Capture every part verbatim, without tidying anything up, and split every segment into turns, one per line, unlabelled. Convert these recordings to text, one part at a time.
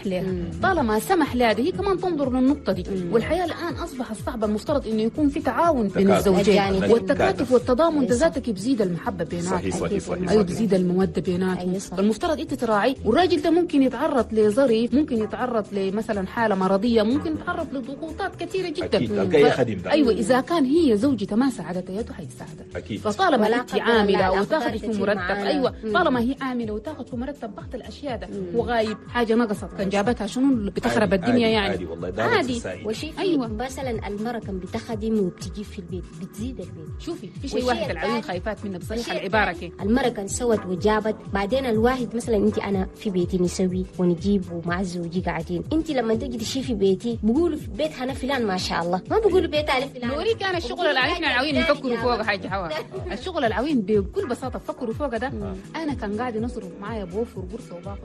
سمح لها. طالما سمح لها هي كمان تنظر للنقطة دي. والحياة الآن أصبحت صعبة، المفترض إنه يكون في تعاون بين الزوجين، والتكاتف والتضامن ده ذاتك بيزيد المحبة بيناتهم.
صحيح صحيح صحيح.
أيوة بيزيد المودة بيناتهم. فالمفترض أنت تراعي، والراجل ده ممكن يتعرض لظرف، ممكن يتعرض لمثلا حالة مرضية، ممكن يتعرض لضغوطات كثيرة جدا.
أكيد. ف... خدم ده.
أيوة إذا كان هي زوجته ما ساعدتها يده حيساعدها.
أكيد.
فطالما أنت عاملة وتاخذ في مرتب، أيوة طالما هي عاملة وتاخذ في مرتب بعض الأشياء ده وغايب حاجة نقصت كان جابتها شنو بتخرب الدنيا يعني.
عادي والله
عادي.
وشي أيوة مثلا المرأة كان بتخدم وبتجي في البيت بتزيد البيت.
شوفي في شيء واحد العيون خايفات منه بصحيح العبارة كي
المرأة كان سوت وجابت، بعدين الواحد مثلا انت انا في بيتي نسوي ونجيب ومع زوجي قاعدين، انت لما تجي تشي في بيتي بقولوا في بيت انا فلان ما شاء الله، ما بقولوا بيت على فلان.
نوري كان الشغل العوين العوين يفكروا فوق حاجه حوا الشغل العوين بكل بساطه فكروا فوق ده. انا كان قاعد ينصرف معايا بوفر قرصه وباخذ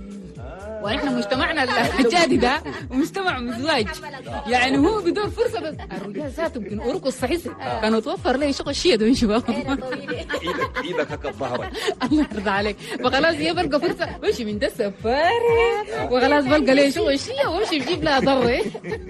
ونحن مجتمعنا الحجادي ده ومجتمع مزواج، يعني هو بدور فرصه بس الرجال ذاتهم يمكن ارقص صحيح كانوا توفر لي شغل شيء ده شباب
ايدك ايدك هكا ظهرك
الله يرضى عليك. فخلاص هي بلقى فرصه وش من ده سفاري وخلاص بلقى لي شغل شيء وامشي بجيب لها ضري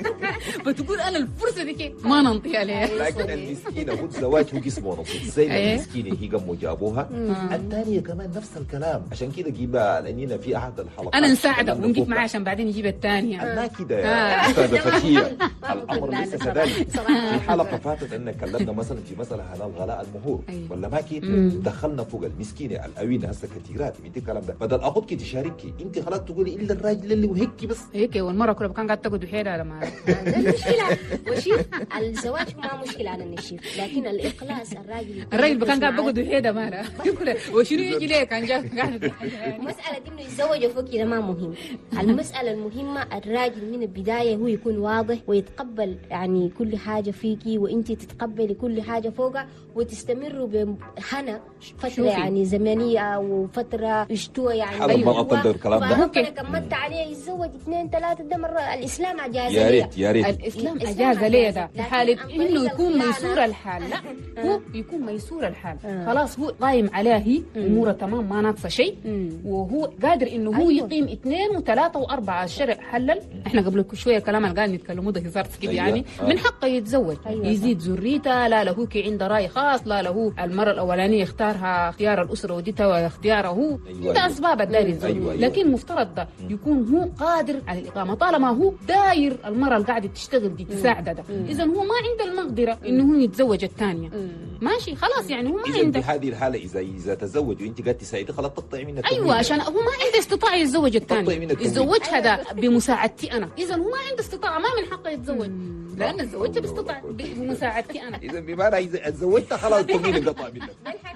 فتقول انا الفرصه دي كيف ما ننطي عليها.
لكن المسكينه هو الزواج هو جسمه نصيب زي ما المسكينه هي قاموا جابوها، الثانيه كمان نفس الكلام. عشان كده جيبها لاننا في احد الحلقات
انا نساعده ونجيب معاه عشان بعدين يجيب الثانيه.
لا كده يا استاذه فتيه الامر ليس كذلك. في حلقه فاتت ان كلمنا مثلا في مساله هلال غلاء المهور ولا ما كده دخلنا فوق المسكينه الأوينة هسه كثيرات من الكلام ده، بدل اخذك تشاركي انت خلاص تقولي الا الراجل اللي وهيك بس
هيك، والمره كلها كان قاعد تقعد بحيلها لما
المشكله وشيف الزواج ما مشكله على النشيف، لكن الاخلاص الراجل
الراجل كان قاعد بقعد بحيلها مالها وشنو يجي ليه كان جاي قاعد.
مساله انه يتزوج فوق كده ما مهم، المساله المهمه الراجل من البدايه هو يكون واضح ويتقبل يعني كل حاجه فيكي وانت تتقبلي كل حاجه فوقها وتستمروا بهنا فتره يعني زمنيه وفتره اشتوى يعني.
هذا المرأة تقدر الكلام ده
ممكن كملت عليه يتزوج اثنين ثلاثه ده مره الاسلام اجاز
يا ريت يا ريت
الاسلام اجاز ليه ده في حاله انه يكون ميسور الحال. لا هو يكون ميسور الحال خلاص هو قايم عليها هي اموره تمام ما ناقصه شيء وهو قادر انه هو يقيم اثنين وثلاثه واربعه. الشرع حلل احنا قبل شويه كلام اللي قاعد نتكلموا ده هزار كده يعني من حقه يتزوج يزيد ذريته. لا له كي عنده راي خاص، لا له المره الاولانيه يختارها اختيار الاسره وديتها واختياره هو عنده اسباب الداير الزوج، لكن مفترض ده يكون هو قادر على الاقامه طالما هو داير المره اللي قاعده تشتغل دي تساعده ده. اذا هو ما عنده المقدره انه هو يتزوج الثانيه ماشي خلاص يعني هو ما
إذا
عنده.
في هذه الحاله اذا اذا تزوج وانت قاعد تساعدي خلاص تقطعي منها.
ايوه عشان هو ما عنده استطاعه يتزوج الثاني يتزوجها ده بمساعدتي انا. اذا هو ما عنده استطاعه ما من حقه يتزوج لان تزوجت باستطاعه بمساعدتي انا.
اذا بمعنى اذا تزوجتها خلاص تقولي قطع منك.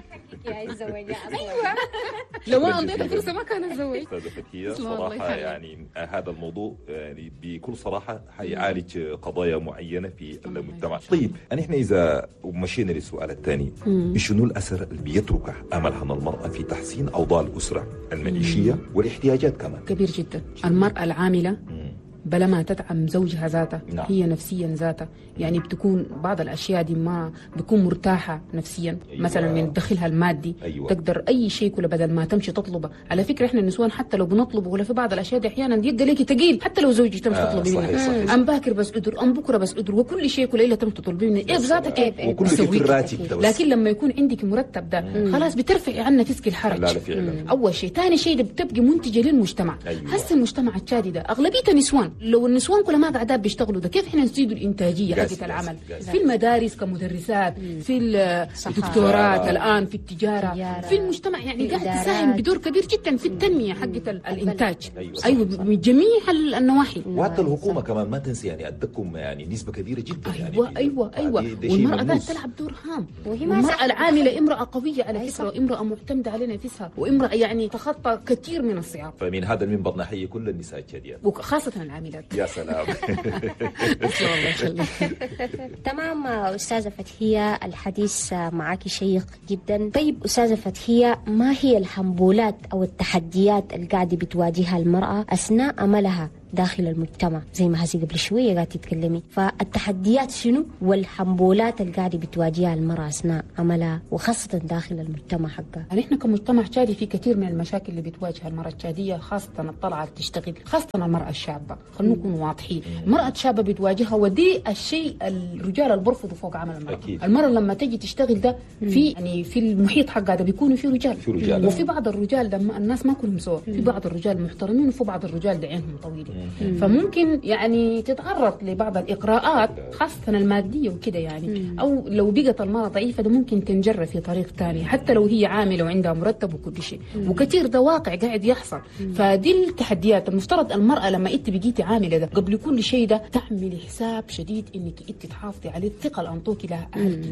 يا الزواج
ايوه لو ما انطيته فرصه ما كان اتزوج.
استاذه فتيه صراحه يعني هذا الموضوع يعني بكل صراحه حيعالج قضايا معينه في المجتمع. طيب احنا اذا مشينا للسؤال الثاني، بشنو الاثر اللي بيتركه املها المراه في تحسين اوضاع الاسره المعيشيه والاحتياجات كمان؟
كبير جدا. المراه العامله بلا ما تدعم زوجها ذاته
نعم.
هي نفسيا ذاته يعني بتكون بعض الاشياء دي ما بتكون مرتاحه نفسيا.
أيوة.
مثلا من دخلها المادي.
أيوة.
تقدر اي شيء كله بدل ما تمشي تطلبه. على فكره احنا النسوان حتى لو بنطلبه ولا في بعض الاشياء دي احيانا يبقى لك ثقيل حتى لو زوجي تمشي
آه
تطلبي منه ام باكر بس ادر ام بكره بس ادر وكل شيء كله الا تمشي تطلبي منه ايه بذاتك ايه
وكل شيء في الراتب ده.
لكن لما يكون عندك مرتب ده مم. خلاص بترفعي عنا فيسك الحرج.
لا لا فعلا.
اول شيء ثاني شيء ده بتبقي منتجه للمجتمع.
أيوة.
هسه المجتمع الشادي ده اغلبيته نسوان. لو النسوان كلها ما قاعدات بيشتغلوا ده كيف احنا نزيدوا الانتاجيه حقت العمل جاز. في المدارس كمدرسات مم. في الدكتورات الان في التجاره جارة. في المجتمع يعني قاعد تساهم بدور كبير جدا في التنميه حقت الانتاج.
ايوه,
أيوة من جميع النواحي.
وحتى الحكومه كمان ما تنسي يعني ادكم يعني نسبه كبيرة جدا.
ايوه
يعني
ايوه ايوه والمراه قاعده تلعب دور هام. والمراه العامله امراه قويه على فكره وامراه معتمده على نفسها وامراه يعني تخطى كثير من الصعاب.
فمن هذا المنبر نحيي كل النساء الشاديات
وخاصه العاملات.
يا سلام.
تمام أستاذة فتحية الحديث معك شيق جدا. طيب أستاذة فتحية ما هي الحنبولات أو التحديات اللي قاعدة بتواجهها المرأة أثناء عملها داخل المجتمع زي ما هسي قبل شوية قاعد تتكلمي. فالتحديات شنو والحنبولات اللي قاعدة بتواجهها المرأة أثناء عملها وخاصة داخل المجتمع حقها؟
يعني احنا كمجتمع تشادي في كثير من المشاكل اللي بتواجه المرأة التشادية، خاصة الطلعة تشتغل، خاصة المرأة الشابة. خلونا نكون واضحين، المرأة الشابة بتواجهها، ودي الشيء الرجال اللي برفضوا فوق عمل المرأة. أكيد. المرأة لما تجي تشتغل ده في يعني في المحيط حقها ده بيكونوا في رجال،
في رجال
وفي بعض الرجال ده الناس ما كلهم سوا، في بعض الرجال محترمين وفي بعض الرجال ده عينهم طويلة، فممكن يعني تتعرض لبعض الإقراءات خاصة المادية وكده يعني، أو لو بقت المرأة ضعيفة ده ممكن تنجر في طريق ثاني حتى لو هي عاملة وعندها مرتب وكل شيء، وكثير ده واقع قاعد يحصل. فدي التحديات. المفترض المرأة لما انت بقيتي عاملة ده قبل كل شيء ده تعملي حساب شديد انك انت تحافظي على الثقة اللي انطوكي لها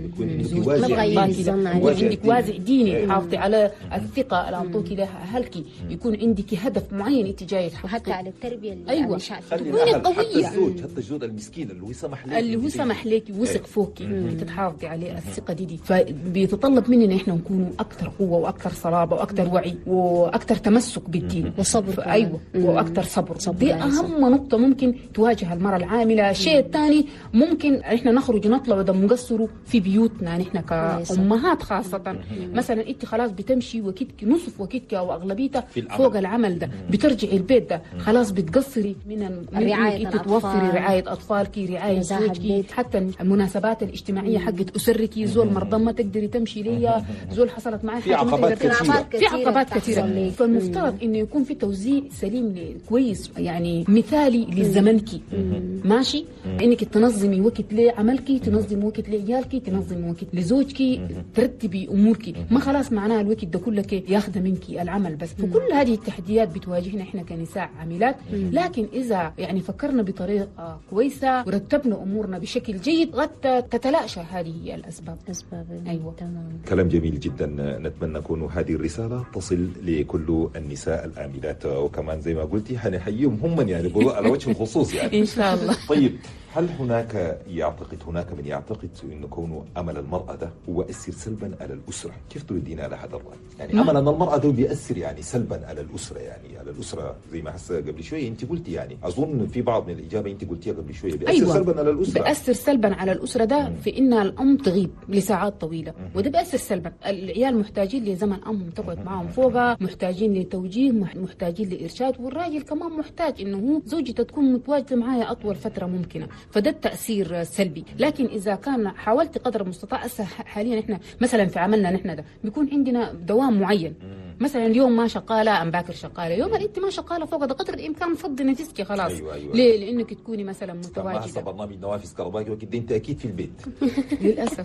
عندك وازع ديني، تحافظي على الثقة اللي انطوكي لها اهلك، يكون عندك هدف معين انت جاي تحققيه،
وحتى على التربية اللي
ايوه
تكوني
قوية. حتى الزوج، حتى الزوج المسكين اللي هو سمح لك
اللي هو سمح لك وثق فوقي انك تحافظي عليه الثقة دي, دي فبيتطلب مننا احنا نكون اكثر قوة واكثر صلابة واكثر وعي واكثر تمسك بالدين
وصبر.
ايوه واكثر صبر. دي اهم نقطة ممكن تواجه المرأة العاملة. الشيء الثاني ممكن احنا نخرج نطلع ده مقصروا في بيوتنا نحن كأمهات خاصة. مثلا انت خلاص بتمشي وكتك نصف وكتك او اغلبيتها فوق العمل ده، بترجعي البيت ده خلاص بتقصري من
رعاية
انك توفري رعاية اطفالك، رعاية زوجك، حتى المناسبات الاجتماعية حقت اسرك. زول مرضى ما تقدري تمشي ليا، زول حصلت معي
في عقبات كثيرة،
في عقبات كثيرة. فالمفترض انه يكون في توزيع سليم كويس يعني مثالي لزمنك ماشي، انك تنظمي وقت لعملك، تنظمي وقت لعيالك، تنظمي وقت لزوجك، ترتبي امورك. ما خلاص معناها الوقت ده كله ياخذ منك العمل بس. فكل هذه التحديات بتواجهنا احنا كنساء عاملات، لكن اذا يعني فكرنا بطريقه كويسه ورتبنا امورنا بشكل جيد قد تتلاشى هذه الاسباب.
اسباب
ايوه
تمام.
كلام جميل جدا. نتمنى أن هذه الرسالة تصل لكل النساء العاملات، وكمان زي ما قلتي حنحييهم هم يعني على وجه الخصوص يعني
ان شاء الله.
طيب، هل هناك يعتقد هناك من يعتقد أن كون عمل المرأة ده هو يؤثر سلبا على الأسرة؟ كيف تردين على هذا الرأي؟ يعني عمل أن المرأة ده بيأثر يعني سلبا على الأسرة، يعني على الأسرة زي ما هسه قبل شوية أنت قلتي، يعني أظن في بعض من الإجابة أنت قلتيها قبل شوية بيأثر أيوة. سلبا على الأسرة.
بيأثر سلبا على الأسرة ده مم. في إن الأم تغيب لساعات طويلة، مم. وده بيأثر سلبا. العيال محتاجين لزمن أمهم تقعد معهم فوقها، محتاجين لتوجيه، محتاجين لإرشاد، والراجل كمان محتاج إنه هو زوجته تكون متواجدة معايا أطول فترة ممكنة. فده التأثير سلبي. لكن إذا كان حاولت قدر المستطاع، حاليا إحنا مثلا في عملنا نحن ده بيكون عندنا دوام معين، مثلا اليوم ما شغالة أم باكر شغالة، يوم اللي أنت ما شغالة فوق ده قدر الإمكان فضي نفسك خلاص.
أيوة أيوة.
ليه؟ لأنك تكوني مثلا متواجدة.
هسه برنامج نوافذ كهربائي وكده أنت أكيد في البيت.
للأسف.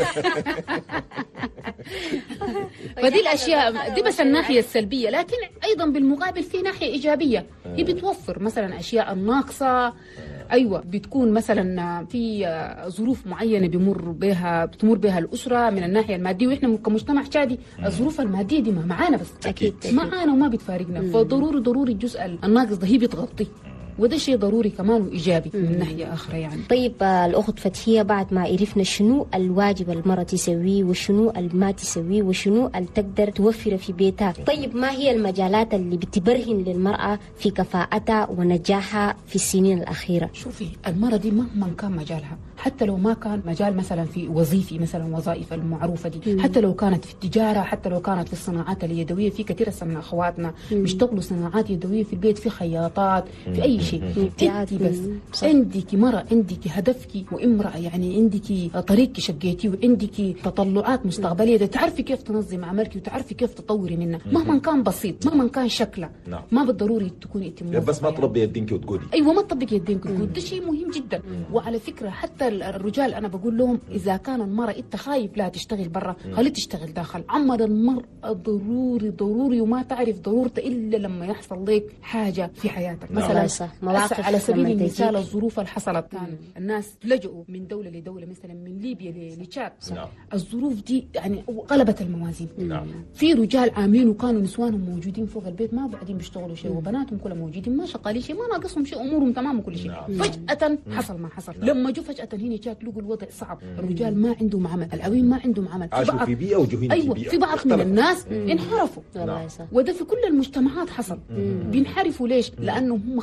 فدي الأشياء دي بس الناحية السلبية، لكن أيضا بالمقابل في ناحية إيجابية، هي بتوفر مثلا أشياء الناقصة. أيوة بتكون مثلا في ظروف معينة بمر بها بتمر بها الأسرة من الناحية المادية، وإحنا كمجتمع شادي الظروف المادية دي معانا بس
أكيد
معانا وما بتفارقنا، فضروري ضروري الجزء الناقص ده هي بتغطيه، وده شيء ضروري كمان وإيجابي من ناحية أخرى يعني.
طيب الأخت فتحية، بعد ما عرفنا شنو الواجب المرأة تسويه وشنو ما تسويه وشنو اللي تقدر توفر في بيتها، طيب ما هي المجالات اللي بتبرهن للمرأة في كفاءتها ونجاحها في السنين الأخيرة؟
شوفي المرأة دي مهما كان مجالها، حتى لو ما كان مجال مثلا في وظيفي مثلا وظائف المعروفة دي، مم. حتى لو كانت في التجارة، حتى لو كانت في الصناعات اليدوية، في كثير من أخواتنا بيشتغلوا صناعات يدوية في البيت، في خياطات، في أي شيء. انت بس عندك مرة، عندك هدفك وامرأة، يعني عندك طريق شقيتي وعندك تطلعات مستقبلية، تعرفي كيف تنظم عملك وتعرفي كيف تطوري منها، مهما كان بسيط، مهما كان شكله،
نعم.
ما بالضروري تكوني انت موظفة،
بس ما تربي يدينك وتقولي.
ايوه ما تطبقي يدينك وتقولي، ده شيء مهم جدا. وعلى فكرة حتى الرجال انا بقول لهم اذا كان المرأة انت خايف لها تشتغل برا، خليها تشتغل داخل. عمل المرأة ضروري ضروري، وما تعرف ضرورته الا لما يحصل لك حاجة في حياتك، مثلا على سبيل المثال الظروف اللي حصلت، كان الناس لجؤوا من دولة لدولة، مثلا من ليبيا لتشاد.
نعم.
الظروف دي يعني قلبت الموازين.
نعم.
في رجال عاملين وكانوا نسوانهم موجودين فوق البيت ما قاعدين بيشتغلوا شيء، وبناتهم كلهم موجودين ما شغالين شيء، ما ناقصهم شيء، امورهم تمام وكل شيء.
نعم.
فجأة حصل ما حصل. نعم. لما جو فجأة هنا تشاد لقوا الوضع صعب، الرجال ما عندهم عمل، العوين ما عندهم عمل،
عاشوا في بيئة وجوهين
أيوة
في بيئة.
في بعض من الناس انحرفوا.
نعم.
وده في كل المجتمعات حصل. بينحرفوا ليش؟ لأنه هم خلاص جا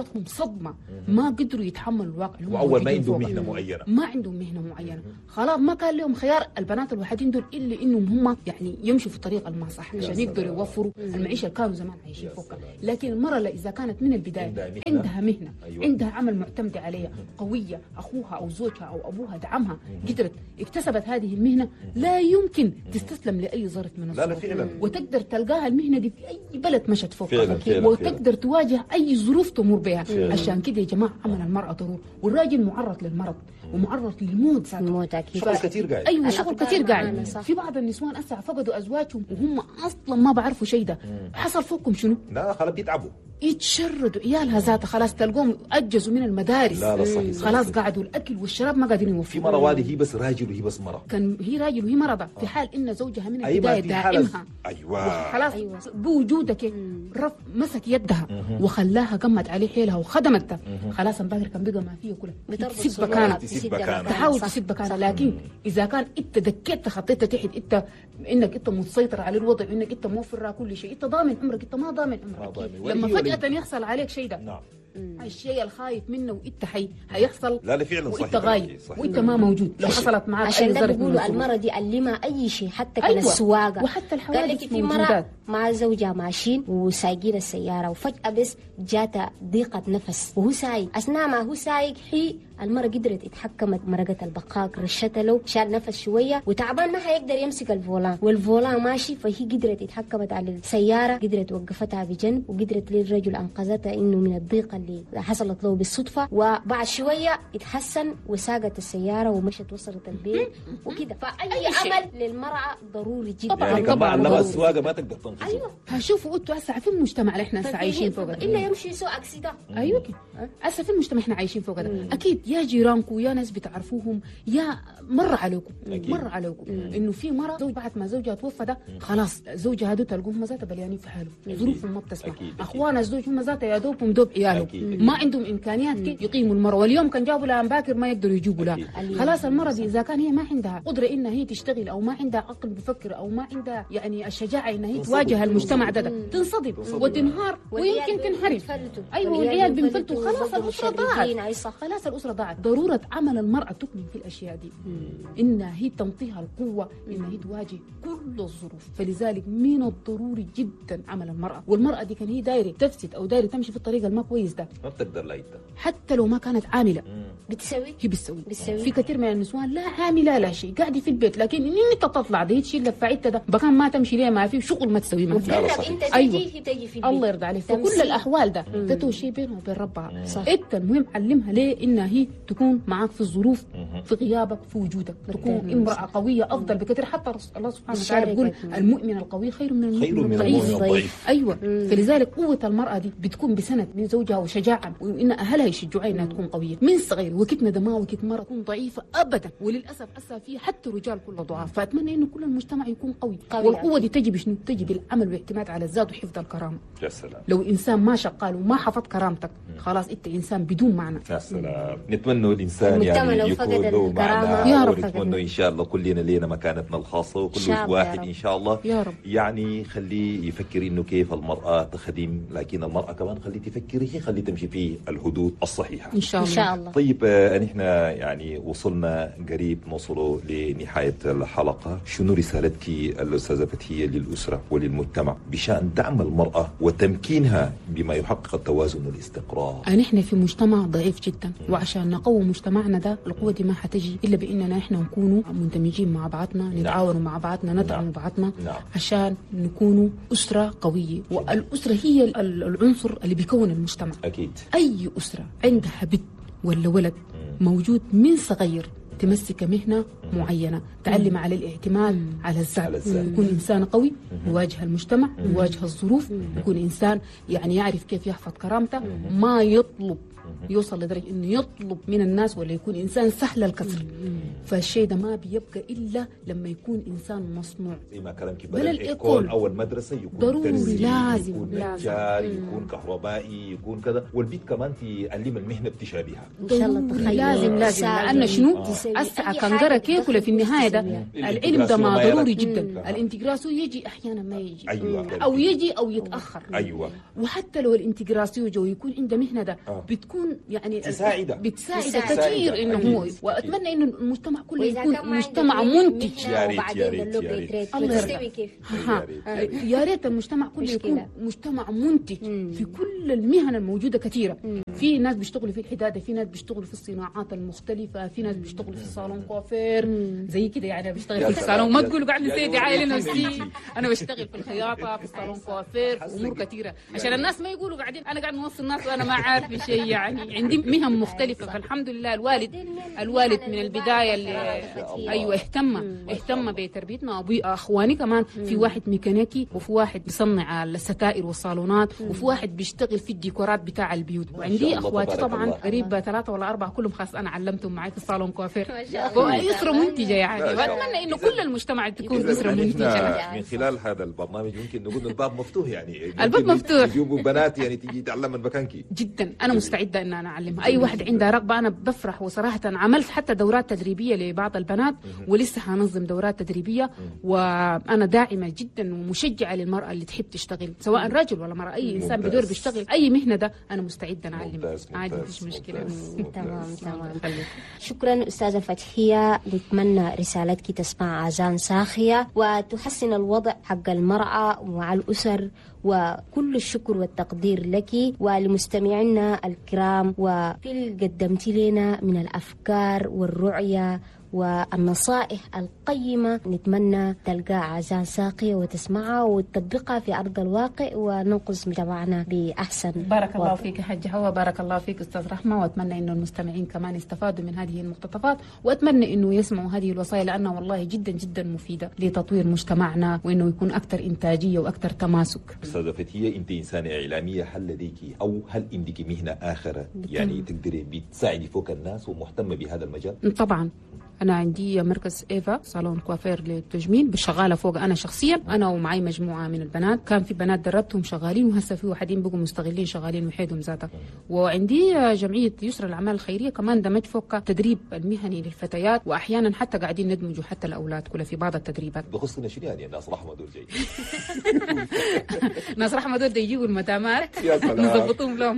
جاتهم صدمه، ما قدروا يتحملوا الواقع.
واول ما عندهم مهنه معينه،
ما عندهم مهنه معينه، خلاص ما كان لهم خيار البنات الوحيدين دول الا انهم هم يعني يمشوا في الطريق الما صح عشان يقدروا يوفروا المعيشه اللي كانوا زمان عايشين فوقها. لكن المراه اذا كانت من البدايه عندها مهنه، أيوة. عندها عمل معتمده عليها قويه، اخوها او زوجها او ابوها دعمها، قدرت اكتسبت هذه المهنه، لا يمكن تستسلم لاي ظرف من الظروف، وتقدر تلقاها المهنه دي في اي بلد مشت فوقها، وتقدر تواجه اي ظروف تمر بها. عشان كده يا جماعه عمل المراه ضروري، والراجل معرض للمرض ومعرض للموت.
الموت اكيد،
شغل كثير قاعد.
ايوه شغل كثير قاعد. في بعض النسوان اسا فقدوا ازواجهم وهم اصلا ما بعرفوا شيء. ده حصل فوقهم شنو؟
لا خلاص بيتعبوا،
يتشردوا عيالها ذاتها، خلاص تلقوهم اجزوا من المدارس.
لا لا صحيح،
خلاص قعدوا الاكل والشراب ما قاعدين يوفروا.
في مرة وادي هي بس راجل وهي بس مرة،
كان هي راجل وهي مرضى في حال ان زوجها من البدايه دائمها.
ايوه
خلاص أيوة. بوجودك رف مسك يدها وخلاها قمت عليه حيلها وخدمتها، خلاص امبارح كان بقى ما فيه كلها تسيب مكانها، تحاول تسيب مكانها. لكن اذا كان انت دكيت خطيت تحت انت انك انت مسيطر على الوضع، انك انت موفر كل شيء، انت ضامن عمرك، انت ما ضامن عمرك. لما فجأة يحصل عليك شيء ده، نعم. الشيء الخايف منه وانت حي هيحصل.
لا لا فعلا صحيح،
وانت غايب وانت ما موجود. لو حصلت معك
عشان ده بيقولوا المرة دي علمها اي شيء، حتى كان
أيوة.
السواقه.
وحتى الحوادث
قال لك في مرة مع زوجها ماشيين وسايقين السياره، وفجاه بس جاتها ضيقه نفس وهو سايق. اثناء ما هو سايق هي المرة قدرت اتحكمت، مرقت البقاق، رشتها له، شال نفس شويه وتعبان ما حيقدر يمسك الفولان، والفولان ماشي، فهي قدرت اتحكمت على السياره، قدرت وقفتها بجنب، وقدرت للرجل انقذتها انه من الضيقه اللي حصلت له بالصدفه. وبعد شويه اتحسن وساقت السياره ومشت وصلت البيت وكده. فاي عمل للمراه ضروري جدا.
طبعا يعني طبعا لما السواقه ما تقدر تنقذ.
ايوه
هشوفوا انتوا هسه في المجتمع اللي احنا هسه عايشين فوق ده،
الا يمشي يسوق اكسيده.
ايوه هسه في المجتمع احنا عايشين فوق ده، اكيد يا جيرانكم يا ناس بتعرفوهم يا مر عليكم مر عليكم انه في مره زوج بعد ما زوجها توفى ده خلاص زوجها هذو تلقوهم مزاته بليانين في حاله، ظروفهم ما بتسمح، اخوان الزوج هم ذاته يا دوبهم دوب عيالهم، ما عندهم امكانيات كيف يقيموا المراه، واليوم كان جابوا لها باكر ما يقدروا يجيبوا لها. خلاص المراه دي اذا كان هي ما عندها قدره انها هي تشتغل او ما عندها عقل بفكر او ما عندها يعني الشجاعه انها هي تواجه المجتمع ده, ده تنصدم وتنهار ويمكن تنحرف. ايوه والعيال بينفلتوا، خلاص الاسره ضاعت، خلاص الاسره ضاعت. ضروره عمل المراه تكمن في الاشياء دي انها هي تنطيها القوه انها هي تواجه كل الظروف. فلذلك من الضروري جدا عمل المراه، والمراه دي كان هي دايره تفسد او دايره تمشي في الطريق الما كويس ده
ما بتقدر لا يتا.
حتى لو ما كانت عامله
بتسوي
هي بتسوي. في كثير من النسوان لا عامله لا شيء، قاعده في البيت، لكن ان انت تطلع دي تشيل لفعتها ده بكان ما تمشي ليه، ما في شغل ما تسوي ما في.
انت
أيوة.
تجي تجي في البيت
الله يرضى عليك. في كل الاحوال ده ده شيء بينها وبين ربها. انت المهم علمها ليه انها هي تكون معك في الظروف، في غيابك، في وجودك، تكون امراه قويه افضل بكثير. حتى الله سبحانه وتعالى بيقول المؤمن القوي خير من المؤمن الضعيف. ايوه مم. فلذلك قوه المراه دي بتكون بسند من زوجها وشجاعه، وان اهلها يشجعوها انها تكون قويه من صغير. وكتنا ده ما وكت مره تكون ضعيفه ابدا، وللاسف اسا فيه حتى رجال كله ضعاف. فاتمنى انه كل المجتمع يكون قوي, قوي والقوه دي تجي بشنو؟ تجي بالعمل والاعتماد على الذات وحفظ الكرامه.
يا سلام.
لو انسان ما شغال وما حفظ كرامتك خلاص انت انسان بدون معنى.
يا سلام. نتمنى الانسان يعني يكون له معنى
يا رب.
ونتمنى ان شاء الله كلنا لينا مكانتنا الخاصه، وكل واحد ان شاء الله
يا رب.
يعني خليه يفكر انه كيف المراه تخدم، لكن المراه كمان خليه تفكر هي خليه تمشي في الحدود الصحيحه
ان شاء الله.
ان شاء الله.
طيب آه نحن يعني وصلنا قريب نوصلوا لنهايه الحلقه. شنو رسالتك الاستاذه فتحيه للاسره وللمجتمع بشان دعم المراه وتمكينها بما يحقق التوازن والاستقرار؟
نحن في مجتمع ضعيف جدا، وعشان نقوي مجتمعنا ده القوه دي ما حتجي الا باننا احنا نكونوا مندمجين مع بعضنا، نتعاونوا مع بعضنا، ندعم بعضنا عشان نكونوا اسره قويه. والاسره هي العنصر اللي بيكون المجتمع.
اكيد
اي اسره عندها بنت ولا ولد موجود من صغير تمسك مهنة معينة، تعلم على الاعتماد على الذات، يكون إنسان قوي يواجه المجتمع، يواجه الظروف، يكون إنسان يعني يعرف كيف يحفظ كرامته، ما يطلب يوصل لدرجة إنه يطلب من الناس ولا يكون إنسان سهل الكسر. فالشيء ده ما بيبقى إلا لما يكون إنسان مصنوع.
زي ما كلامك بدل الإيكول أول مدرسة يكون
ضروري
ترزي،
لازم
يكون نجار، يكون كهربائي، يكون كذا، والبيت كمان تعلم المهنة بتشابهها.
إن شاء الله. لازم لازم لأن شنو أسعى كنجرة كيف كيف ولا في النهايه ده العلم ده ما ضروري جدا. الانتجراسيون يجي احيانا ما يجي،
أيوة.
او يجي او يتاخر.
ايوه
وحتى لو الانتجراسيون جو يكون عنده مهنه ده
آه.
بتكون يعني
تساعده
بتساعده
تساعده.
كثير انه
أكيد.
هو، واتمنى انه المجتمع كله
وإذا كان
يكون
ما
مجتمع
عنده
منتج.
يا ريت،
وبعدين
يا ريت،
اللوب
يا ريت.
يتريد
الله
تستوي
يرضى.
كيف؟
ها. يا ريت المجتمع كله
مشكلة.
يكون مجتمع منتج في كل المهن الموجوده كثيره. في ناس بيشتغلوا في الحداده، في ناس بيشتغلوا في الصناعات المختلفه، في ناس بيشتغلوا في الصالون كوافير زي كده. يعني انا بشتغل
يا
في
سلام.
الصالون، ما
يا
تقولوا قاعد
سلام.
نسيت عائله
يا
نفسي.
سلام.
انا بشتغل في الخياطه، في الصالون كوافير، امور كثيره عشان الناس ما يقولوا قاعدين انا قاعد نوصل الناس وانا ما عارف شيء. يعني عندي مهن مختلفه، فالحمد لله الوالد الوالد من البدايه اللي ايوه اهتم اهتم بتربيتنا. ابوي اخواني كمان في واحد ميكانيكي، وفي واحد بيصنع الستائر والصالونات، وفي واحد بيشتغل في الديكورات بتاع البيوت. وعندي اخواتي طبعا قريب ثلاثه ولا اربعه كلهم خاص انا علمتهم معي في الصالون كوافير. اسره منتجه يعني. واتمنى انه كل المجتمع تكون اسره منتجه.
من خلال هذا البرنامج ممكن نقول الباب مفتوح، يعني
الباب مفتوح.
يجيبوا بنات يعني تيجي تعلم من مكانك.
جدا انا مستعده ان انا اعلمها. اي واحد عندها رغبه انا بفرح. وصراحه عملت حتى دورات تدريبيه لبعض البنات، ولسه هنظم دورات تدريبيه. وانا داعمه جدا ومشجعه للمراه اللي تحب تشتغل، سواء رجل ولا مراه، اي انسان بدور بيشتغل اي مهنه ده انا مستعده اعلمه عادي، مفيش مشكله.
تمام تمام. شكرا استاذه فتحيه. نتمنى رسالتك تسمع اذان صاخيه وتحسن الوضع حق المراه مع الاسر. وكل الشكر والتقدير لك ولمستمعينا الكرام، وفي اللي قدمت لنا من الافكار والرؤيه والنصائح القيمة. نتمنى تلقى أذان ساقية وتسمعها وتطبقها في أرض الواقع وننقذ مجتمعنا بأحسن.
بارك الله فيك حاج هوا، بارك الله فيك أستاذ رحمة. وأتمنى إنه المستمعين كمان يستفادوا من هذه المقتطفات، وأتمنى إنه يسمعوا هذه الوصايا لأنها والله جدا جدا مفيدة لتطوير مجتمعنا وإنه يكون أكثر إنتاجية وأكثر تماسك.
أستاذة فتحية، أنت إنسانة إعلامية، هل لديك أو هل عندك مهنة آخرة يعني تقدري بتساعدي فوق الناس ومهتمة بهذا المجال؟
طبعا أنا عندي مركز إيفا صالون كوافير للتجميل، بشغالة فوق أنا شخصيا، أنا ومعي مجموعة من البنات. كان في بنات دربتهم شغالين، وهسه في واحدين بقوا مستغلين شغالين وحيدهم ذاتها. وعندي جمعية يسرى الأعمال الخيرية كمان دمج فوق تدريب المهني للفتيات، وأحيانا حتى قاعدين ندمجوا حتى الأولاد كلها في بعض التدريبات.
بخصنا شنو يعني الناس رحمة دول جاي؟
ناس رحمة دول يجيبوا المدامات
يا سلام.
نظبطهم لهم.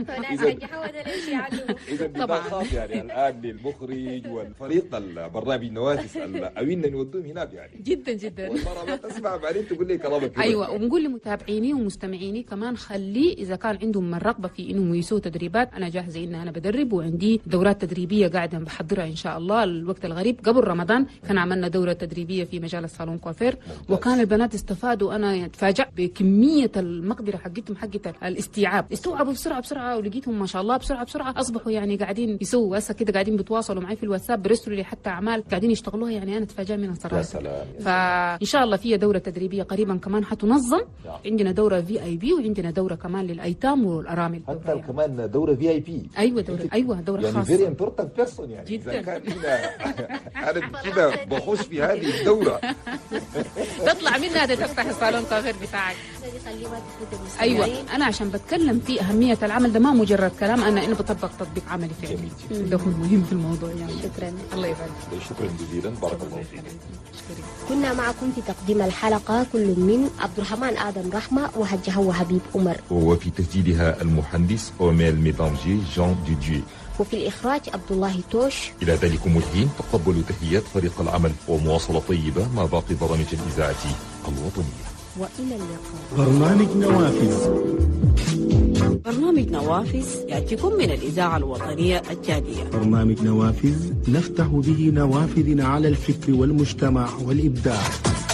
طبعا خاص يعني الآن للمخرج والفريق البرنامج نوافس أوينا نودوهم هناك يعني.
جدا جدا.
والمرة ما تسمع بعدين تقول لي كلامك.
ايوه، ونقول لمتابعيني ومستمعيني كمان خلي اذا كان عندهم الرغبه في انهم يسووا تدريبات، انا جاهزه ان انا بدرب، وعندي دورات تدريبيه قاعده بحضرها ان شاء الله. الوقت الغريب قبل رمضان كان عملنا دوره تدريبيه في مجال الصالون كوافير، وكان البنات استفادوا. انا تفاجأت بكميه المقدره حقتهم حقت الاستيعاب، استوعبوا بسرعه بسرعه، ولقيتهم ما شاء الله بسرعه بسرعه اصبحوا يعني قاعدين يسووا هسه كده، قاعدين بيتواصلوا معي في الواتساب، بيرسلوا لي حتى اعمال قاعدين يشتغلوها. يعني انا اتفاجأ منها صراحه.
يا سلام.
فان شاء الله في دوره تدريبيه قريبا كمان حتنظم. عندنا دوره في اي بي، وعندنا دوره كمان للايتام والارامل.
حتى يعني. كمان دوره في اي بي.
ايوه دوره ايوه دوره
يعني
خاصه.
يعني فيري امبورتنت بيرسون يعني.
جدا.
اذا كان كده انا كده بخش في هذه الدوره
تطلع منها تفتح الصالون كافير بتاعك. ايوه انا عشان بتكلم في اهميه العمل ده، ما مجرد كلام، انا انا بطبق تطبيق عملي فعلي. ده هو المهم في الموضوع يعني.
شكرا.
الله يبارك.
شكرا جزيلا، بارك الله فيك.
كنا معكم في تقديم الحلقة كل من عبد الرحمن آدم رحمة وحج هوا حبيب عمر،
وفي تسجيلها المهندس أوميل ميدانجي جان ديديو،
وفي الإخراج عبد الله توش.
إلى ذلكم الحين تقبلوا تحيات فريق العمل ومواصلة طيبة مع باقي برامج الإذاعة الوطنية.
وإلى اللقاء.
برنامج نوافذ.
برنامج نوافذ يأتيكم من الإذاعة الوطنية الجادية.
برنامج نوافذ نفتح به نوافذ على الفكر والمجتمع والإبداع.